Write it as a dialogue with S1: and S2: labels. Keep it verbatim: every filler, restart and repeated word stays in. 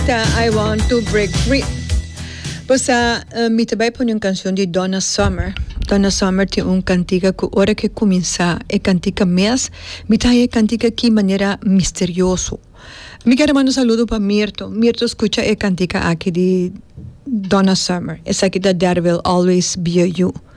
S1: I Want to Break Free. Pues uh, uh, mi trabalho por uma canção de Donna Summer. Donna Summer tem uma cantiga que hora que começa é cantiga mês, me tá é cantiga que maneira misterioso. Me quero mandar um saludo para Mirto. Mirto escuta é cantiga aqui de Donna Summer. Essa aqui da There Will Always Be a You.